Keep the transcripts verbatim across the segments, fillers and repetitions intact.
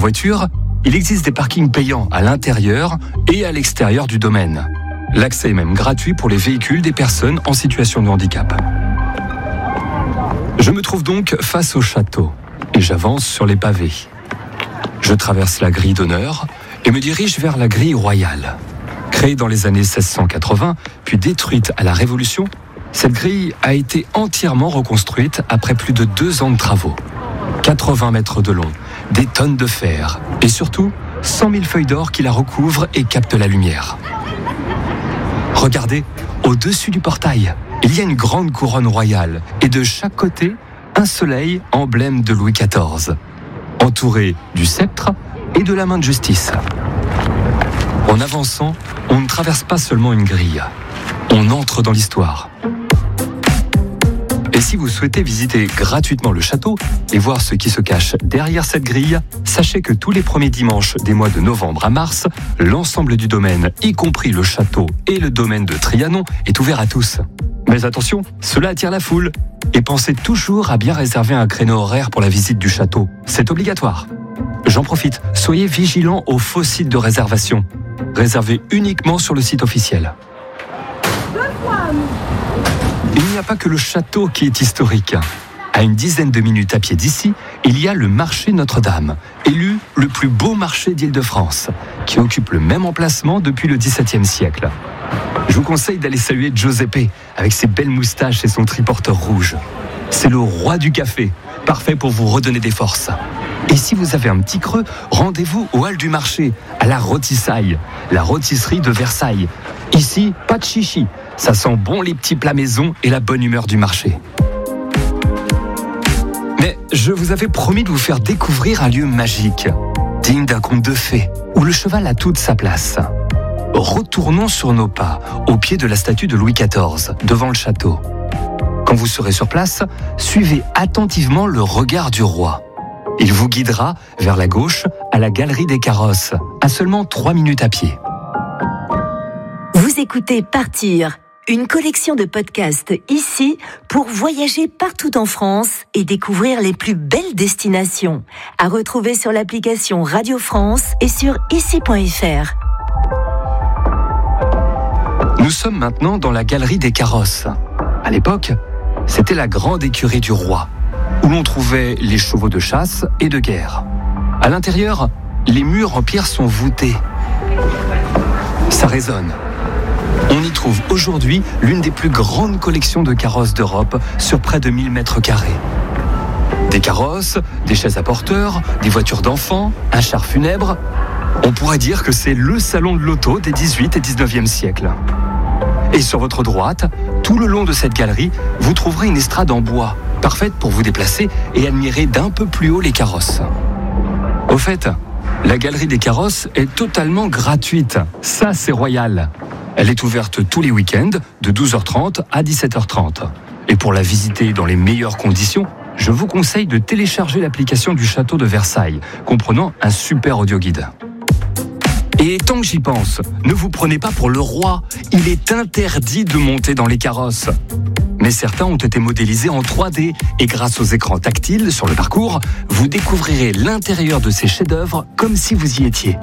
voiture, il existe des parkings payants à l'intérieur et à l'extérieur du domaine. L'accès est même gratuit pour les véhicules des personnes en situation de handicap. Je me trouve donc face au château et j'avance sur les pavés. Je traverse la grille d'honneur et me dirige vers la grille royale. Créée dans les années seize cent quatre-vingts, puis détruite à la Révolution, cette grille a été entièrement reconstruite après plus de deux ans de travaux. quatre-vingts mètres de long, des tonnes de fer et surtout cent mille feuilles d'or qui la recouvrent et captent la lumière. Regardez, au-dessus du portail, il y a une grande couronne royale et de chaque côté, un soleil emblème de Louis quatorze, entouré du sceptre et de la main de justice. En avançant, on ne traverse pas seulement une grille, on entre dans l'histoire. Et si vous souhaitez visiter gratuitement le château et voir ce qui se cache derrière cette grille, sachez que tous les premiers dimanches des mois de novembre à mars, l'ensemble du domaine, y compris le château et le domaine de Trianon, est ouvert à tous. Mais attention, cela attire la foule. Et pensez toujours à bien réserver un créneau horaire pour la visite du château. C'est obligatoire. J'en profite, soyez vigilants aux faux sites de réservation. Réservez uniquement sur le site officiel. Il n'y a pas que le château qui est historique. À une dizaine de minutes à pied d'ici, il y a le marché Notre-Dame, élu le plus beau marché d'Île-de-France, qui occupe le même emplacement depuis le dix-septième siècle. Je vous conseille d'aller saluer Giuseppe, avec ses belles moustaches et son triporteur rouge. C'est le roi du café, parfait pour vous redonner des forces. Et si vous avez un petit creux, rendez-vous au hall du marché, à la Rôtissaille, la rôtisserie de Versailles. Ici, pas de chichi, ça sent bon les petits plats maison et la bonne humeur du marché. Mais je vous avais promis de vous faire découvrir un lieu magique, digne d'un conte de fées, où le cheval a toute sa place. Retournons sur nos pas, au pied de la statue de Louis quatorze, devant le château. Quand vous serez sur place, suivez attentivement le regard du roi. Il vous guidera vers la gauche à la Galerie des Carrosses, à seulement trois minutes à pied. Vous écoutez Partir, une collection de podcasts ici pour voyager partout en France et découvrir les plus belles destinations. À retrouver sur l'application Radio France et sur ici point f r. Nous sommes maintenant dans la Galerie des Carrosses. À l'époque, c'était la grande écurie du roi, où l'on trouvait les chevaux de chasse et de guerre. À l'intérieur, les murs en pierre sont voûtés. Ça résonne. On y trouve aujourd'hui l'une des plus grandes collections de carrosses d'Europe sur près de mille mètres carrés. Des carrosses, des chaises à porteurs, des voitures d'enfants, un char funèbre. On pourrait dire que c'est le salon de l'auto des dix-huit et dix-neuvième siècles. Et sur votre droite, tout le long de cette galerie, vous trouverez une estrade en bois, parfaite pour vous déplacer et admirer d'un peu plus haut les carrosses. Au fait, la Galerie des Carrosses est totalement gratuite. Ça, c'est royal. Elle est ouverte tous les week-ends de douze heures trente à dix-sept heures trente. Et pour la visiter dans les meilleures conditions, je vous conseille de télécharger l'application du château de Versailles, comprenant un super audioguide. Et tant que j'y pense, ne vous prenez pas pour le roi. Il est interdit de monter dans les carrosses. Mais certains ont été modélisés en trois D et grâce aux écrans tactiles sur le parcours, vous découvrirez l'intérieur de ces chefs-d'œuvre comme si vous y étiez.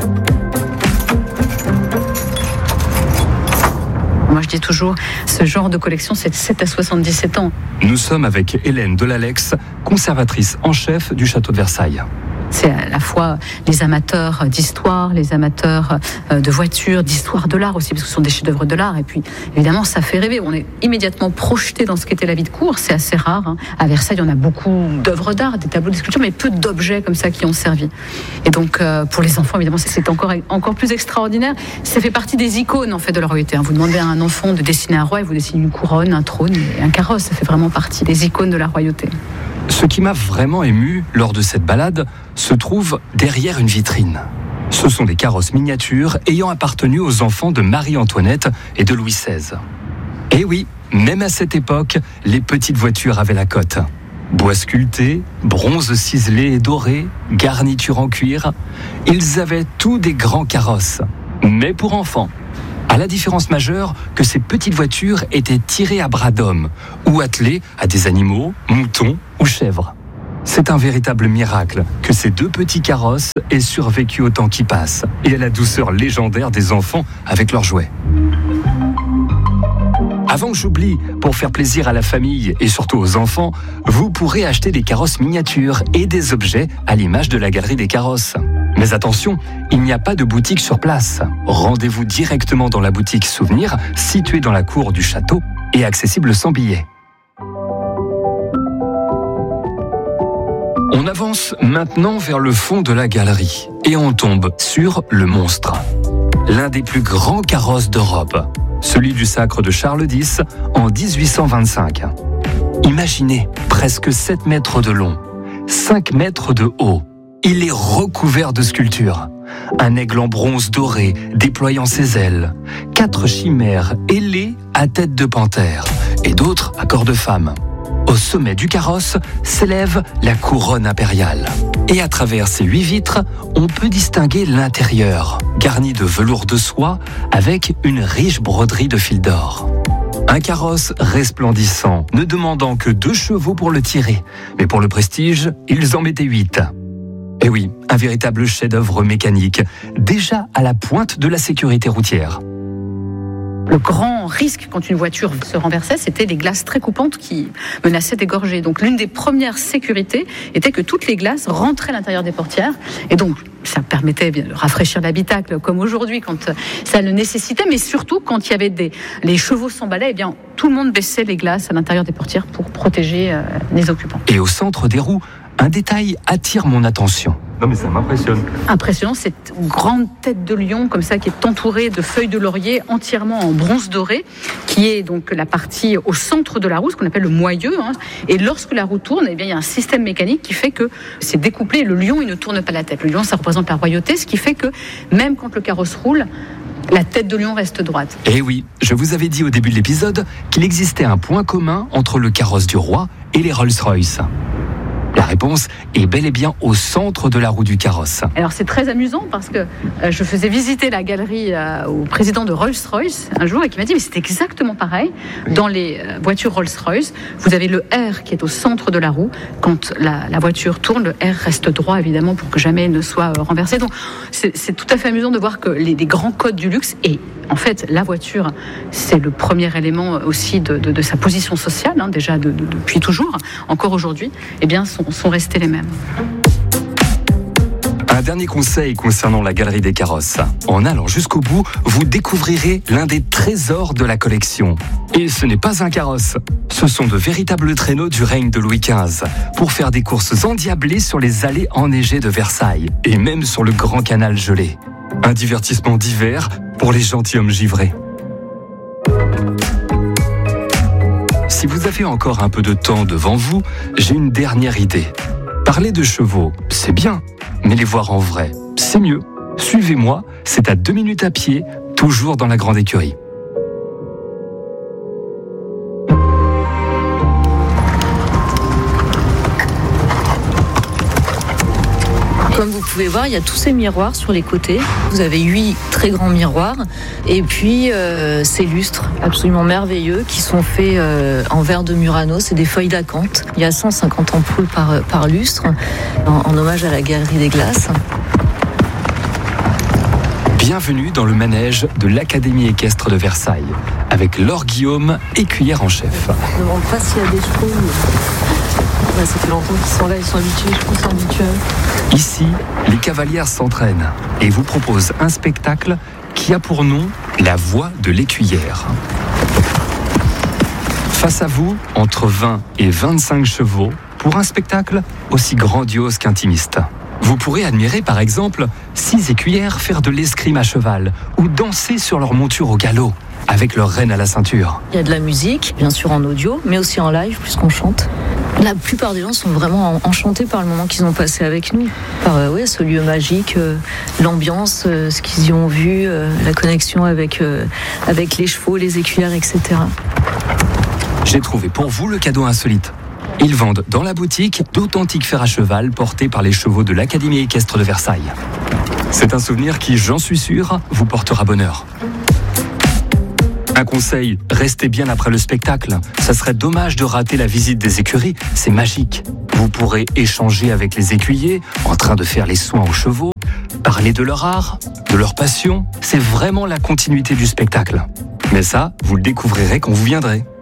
Moi, je dis toujours, ce genre de collection, c'est de sept à soixante-dix-sept ans. Nous sommes avec Hélène Delalex, conservatrice en chef du château de Versailles. C'est à la fois les amateurs d'histoire, les amateurs de voitures, d'histoire de l'art aussi, parce que ce sont des chefs-d'œuvre de l'art. Et puis, évidemment, ça fait rêver. On est immédiatement projeté dans ce qu'était la vie de cour. C'est assez rare. Hein. À Versailles, on a beaucoup d'œuvres d'art, des tableaux, des sculptures, mais peu d'objets comme ça qui ont servi. Et donc, euh, pour les enfants, évidemment, c'est encore, encore plus extraordinaire. Ça fait partie des icônes, en fait, de la royauté. Hein. Vous demandez à un enfant de dessiner un roi, il vous dessine une couronne, un trône et un carrosse. Ça fait vraiment partie des icônes de la royauté. Ce qui m'a vraiment ému lors de cette balade se trouve derrière une vitrine. Ce sont des carrosses miniatures ayant appartenu aux enfants de Marie-Antoinette et de Louis seize. Et oui, même à cette époque, les petites voitures avaient la cote. Bois sculpté, bronze ciselé et doré, garniture en cuir, ils avaient tous des grands carrosses, mais pour enfants. À la différence majeure que ces petites voitures étaient tirées à bras d'hommes ou attelées à des animaux, moutons ou chèvres. C'est un véritable miracle que ces deux petits carrosses aient survécu au temps qui passe et à la douceur légendaire des enfants avec leurs jouets. Avant que j'oublie, pour faire plaisir à la famille et surtout aux enfants, vous pourrez acheter des carrosses miniatures et des objets à l'image de la galerie des carrosses. Mais attention, il n'y a pas de boutique sur place. Rendez-vous directement dans la boutique Souvenir, située dans la cour du château et accessible sans billet. On avance maintenant vers le fond de la galerie et on tombe sur le Monstre, l'un des plus grands carrosses d'Europe, celui du sacre de Charles X en dix-huit cent vingt-cinq. Imaginez, presque sept mètres de long, cinq mètres de haut. Il est recouvert de sculptures. Un aigle en bronze doré déployant ses ailes, quatre chimères ailées à tête de panthère et d'autres à corps de femme. Au sommet du carrosse s'élève la couronne impériale. Et à travers ces huit vitres, on peut distinguer l'intérieur, garni de velours de soie avec une riche broderie de fil d'or. Un carrosse resplendissant, ne demandant que deux chevaux pour le tirer. Mais pour le prestige, ils en mettaient huit. Et oui, un véritable chef-d'œuvre mécanique, déjà à la pointe de la sécurité routière. Le grand risque quand une voiture se renversait, c'était les glaces très coupantes qui menaçaient d'égorger. Donc l'une des premières sécurités était que toutes les glaces rentraient à l'intérieur des portières. Et donc ça permettait bien de rafraîchir l'habitacle comme aujourd'hui quand ça le nécessitait. Mais surtout quand il y avait des les chevaux s'emballaient, eh bien tout le monde baissait les glaces à l'intérieur des portières pour protéger euh, les occupants. Et au centre des roues, un détail attire mon attention. Non mais ça m'impressionne. Impressionnant, cette grande tête de lion comme ça qui est entourée de feuilles de laurier entièrement en bronze doré, qui est donc la partie au centre de la roue, ce qu'on appelle le moyeu. Hein. Et lorsque la roue tourne, eh bien il y a un système mécanique qui fait que c'est découplé. Le lion, il ne tourne pas la tête. Le lion, ça représente la royauté, ce qui fait que même quand le carrosse roule, la tête de lion reste droite. Eh oui, je vous avais dit au début de l'épisode qu'il existait un point commun entre le carrosse du roi et les Rolls-Royce. La réponse est bel et bien au centre de la roue du carrosse. Alors c'est très amusant parce que euh, je faisais visiter la galerie euh, au président de Rolls-Royce un jour et qui m'a dit mais c'est exactement pareil. Dans les euh, voitures Rolls-Royce, vous avez le R qui est au centre de la roue. Quand la, la voiture tourne, le R reste droit évidemment pour que jamais il ne soit euh, renversé. Donc c'est, c'est tout à fait amusant de voir que les, les grands codes du luxe et en fait, la voiture, c'est le premier élément aussi de, de, de sa position sociale, hein, déjà de, de, depuis toujours, encore aujourd'hui, eh bien, sont, sont restés les mêmes. Un dernier conseil concernant la galerie des carrosses. En allant jusqu'au bout, vous découvrirez l'un des trésors de la collection. Et ce n'est pas un carrosse. Ce sont de véritables traîneaux du règne de Louis quinze pour faire des courses endiablées sur les allées enneigées de Versailles et même sur le grand canal gelé. Un divertissement d'hiver pour les gentilshommes givrés. Si vous avez encore un peu de temps devant vous, j'ai une dernière idée. Parler de chevaux, c'est bien, mais les voir en vrai, c'est mieux. Suivez-moi, c'est à deux minutes à pied, toujours dans la grande écurie. Comme vous pouvez voir, il y a tous ces miroirs sur les côtés. Vous avez huit très grands miroirs et puis euh, ces lustres absolument merveilleux qui sont faits euh, en verre de Murano. C'est des feuilles d'acanthe. Il y a cent cinquante ampoules par, par lustre en, en hommage à la Galerie des Glaces. Bienvenue dans le manège de l'Académie équestre de Versailles avec Laure Guillaume, écuyère en chef. Je ne me demande pas s'il y a des chevaux. Ouais, ça fait longtemps qu'ils sont là, ils sont habitués, je pense, habitués. Ici, les cavalières s'entraînent et vous proposent un spectacle qui a pour nom la voix de l'écuyère. Face à vous, entre vingt et vingt-cinq chevaux, pour un spectacle aussi grandiose qu'intimiste. Vous pourrez admirer par exemple six écuyères faire de l'escrime à cheval ou danser sur leur monture au galop avec leur reine à la ceinture. Il y a de la musique, bien sûr en audio, mais aussi en live puisqu'on chante. La plupart des gens sont vraiment enchantés par le moment qu'ils ont passé avec nous, par euh, ouais, ce lieu magique, euh, l'ambiance, euh, ce qu'ils y ont vu, euh, la connexion avec, euh, avec les chevaux, les écuyères, et cetera. J'ai trouvé pour vous le cadeau insolite. Ils vendent dans la boutique d'authentiques fers à cheval portés par les chevaux de l'Académie équestre de Versailles. C'est un souvenir qui, j'en suis sûr, vous portera bonheur. Un conseil, restez bien après le spectacle. Ça serait dommage de rater la visite des écuries, c'est magique. Vous pourrez échanger avec les écuyers, en train de faire les soins aux chevaux, parler de leur art, de leur passion. C'est vraiment la continuité du spectacle. Mais ça, vous le découvrirez quand vous viendrez.